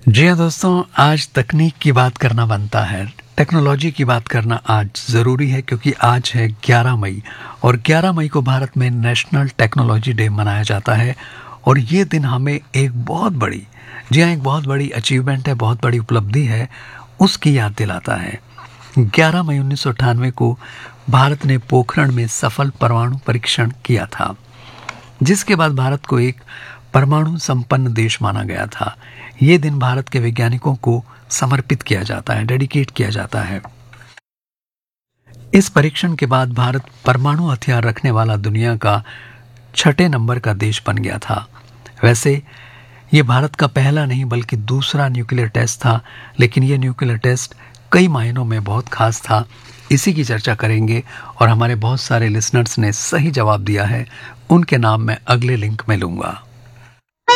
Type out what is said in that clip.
जी हाँ दोस्तों, आज तकनीक की बात करना बनता है। टेक्नोलॉजी की बात करना आज ज़रूरी है क्योंकि आज है 11 मई और 11 मई को भारत में नेशनल टेक्नोलॉजी डे मनाया जाता है। और ये दिन हमें एक बहुत बड़ी, जी हाँ, एक बहुत बड़ी अचीवमेंट है, बहुत बड़ी उपलब्धि है, उसकी याद दिलाता है। 11 मई 1998 को भारत ने पोखरण में सफल परमाणु परीक्षण किया था, जिसके बाद भारत को एक परमाणु संपन्न देश माना गया था। ये दिन भारत के वैज्ञानिकों को समर्पित किया जाता है, डेडिकेट किया जाता है। इस परीक्षण के बाद भारत परमाणु हथियार रखने वाला दुनिया का छठे नंबर का देश बन गया था। वैसे ये भारत का पहला नहीं बल्कि दूसरा न्यूक्लियर टेस्ट था, लेकिन ये न्यूक्लियर टेस्ट कई मायनों में बहुत खास था। इसी की चर्चा करेंगे और हमारे बहुत सारे लिसनर्स ने सही जवाब दिया है, उनके नाम मैं अगले लिंक में लूंगा।